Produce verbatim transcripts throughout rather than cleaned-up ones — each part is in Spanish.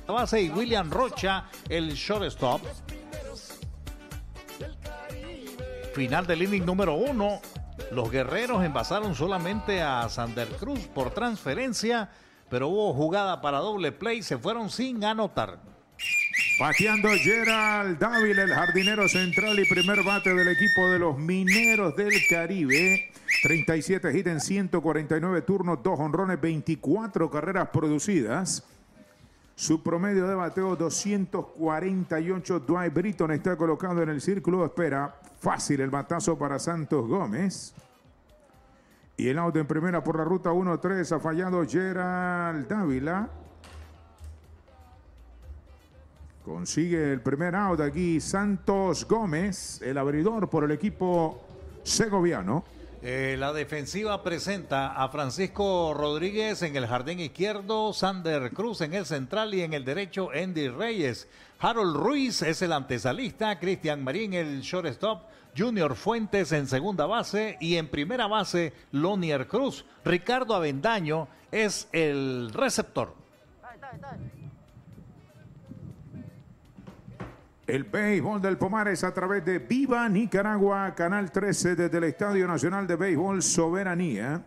base y William Rocha, el shortstop. Final del inning número uno. Los guerreros envasaron solamente a Sander Cruz por transferencia, pero hubo jugada para doble play, se fueron sin anotar. Bateando Gerald Dávila, el jardinero central y primer bate del equipo de los Mineros del Caribe. treinta y siete hits en ciento cuarenta y nueve turnos, dos jonrones, veinticuatro carreras producidas. Su promedio de bateo doscientos cuarenta y ocho. Dwight Britton está colocado en el círculo de espera. Fácil el batazo para Santos Gómez. Y el out en primera por la ruta uno tres. Ha fallado Gerald Dávila. Consigue el primer out aquí Santos Gómez, el abridor por el equipo segoviano. Eh, la defensiva presenta a Francisco Rodríguez en el jardín izquierdo, Sander Cruz en el central y en el derecho Andy Reyes. Harold Ruiz es el antesalista, Cristian Marín el shortstop, Junior Fuentes en segunda base y en primera base Lonier Cruz. Ricardo Avendaño es el receptor. El béisbol del Pomares a través de Viva Nicaragua, Canal trece desde el Estadio Nacional de Béisbol Soberanía.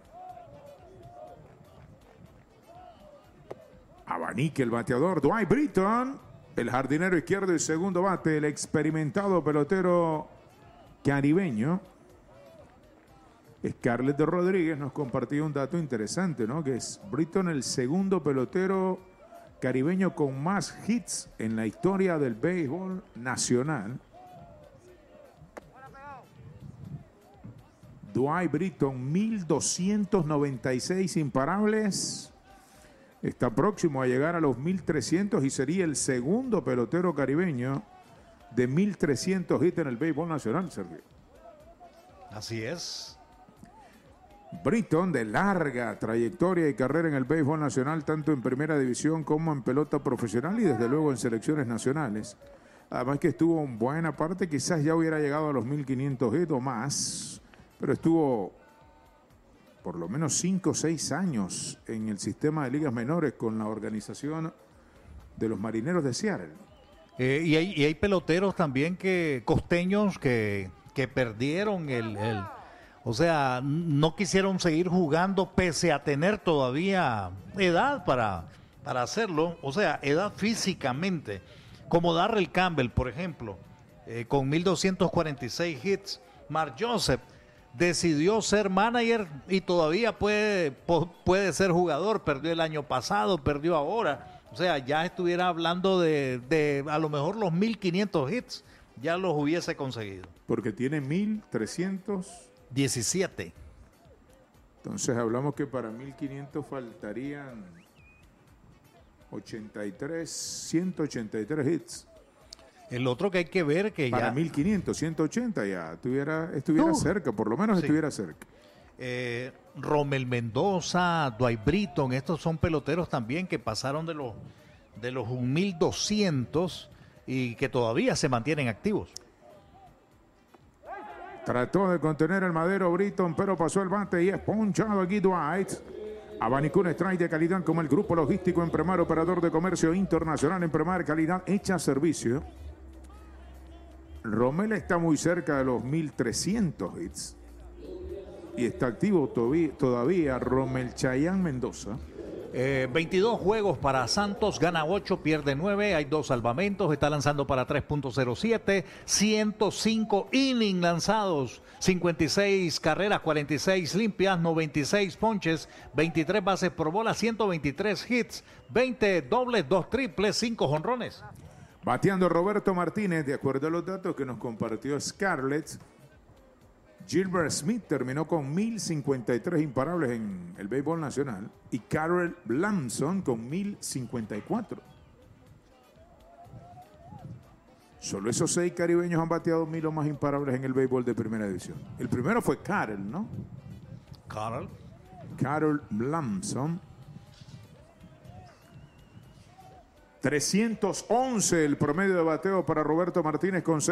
Abanique el bateador Dwight Britton, el jardinero izquierdo y segundo bate, el experimentado pelotero caribeño. Scarlett de Rodríguez nos compartió un dato interesante, ¿no? Que es Britton el segundo pelotero caribeño con más hits en la historia del béisbol nacional. Dwight Britton, mil doscientos noventa y seis imparables. Está próximo a llegar a los mil trescientos y sería el segundo pelotero caribeño de mil trescientos hits en el béisbol nacional, Sergio. Así es. Britton, de larga trayectoria y carrera en el béisbol nacional, tanto en primera división como en pelota profesional y desde luego en selecciones nacionales. Además que estuvo en buena parte, quizás ya hubiera llegado a los mil quinientos hits o más, pero estuvo por lo menos cinco o seis años en el sistema de ligas menores con la organización de los Marineros de Seattle. Eh, y, hay, y hay peloteros también que costeños que, que perdieron el... el... O sea, no quisieron seguir jugando pese a tener todavía edad para, para hacerlo. O sea, edad físicamente. Como Darrell Campbell, por ejemplo, eh, con mil doscientos cuarenta y seis hits. Mark Joseph decidió ser manager y todavía puede, puede ser jugador. Perdió el año pasado, perdió ahora. O sea, ya estuviera hablando de, de a lo mejor los mil quinientos hits. Ya los hubiese conseguido. Porque tiene mil trescientos... diecisiete. Entonces hablamos que para mil quinientos faltarían ochenta y tres, ciento ochenta y tres hits. El otro que hay que ver que para ya... Para mil quinientos, ciento ochenta ya estuviera, estuviera uh, cerca, por lo menos sí. estuviera cerca. Eh, Rommel Mendoza, Dwight Britton, estos son peloteros también que pasaron de los, de los mil doscientos y que todavía se mantienen activos. Trató de contener el madero Britton, pero pasó el bate y es ponchado aquí Dwight. Abanicó un strike de calidad como el grupo logístico Empremar, operador de comercio internacional. Empremar, calidad hecha servicio. Rommel está muy cerca de los mil trescientos hits. Y está activo todavía Rommel Chayán Mendoza. Eh, veintidós juegos para Santos, gana ocho, pierde nueve, hay dos salvamentos, está lanzando para tres punto cero siete, ciento cinco innings lanzados, cincuenta y seis carreras, cuarenta y seis limpias, noventa y seis ponches, veintitrés bases por bola, ciento veintitrés hits, veinte dobles, dos triples, cinco jonrones. Bateando Roberto Martínez, de acuerdo a los datos que nos compartió Scarlett, Gilbert Smith terminó con mil cincuenta y tres imparables en el béisbol nacional y Carol Blamson con mil cincuenta y cuatro. Solo esos seis caribeños han bateado mil o más imparables en el béisbol de primera división. El primero fue Carol, ¿no? Carol. Carol Blamson. trescientos once el promedio de bateo para Roberto Martínez con